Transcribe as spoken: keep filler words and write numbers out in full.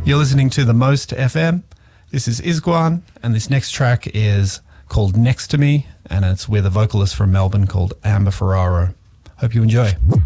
You're listening to The Most F M. This is Isguan, and this next track is called Next to Me, and it's with a vocalist from Melbourne called Amber Ferraro. Hope you enjoy.